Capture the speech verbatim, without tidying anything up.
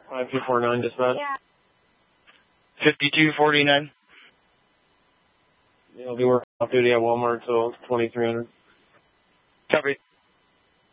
five two four nine, dispatch. Yeah. fifty-two forty-nine. Yeah, I'll be working off duty at Walmart until twenty-three hundred. Copy.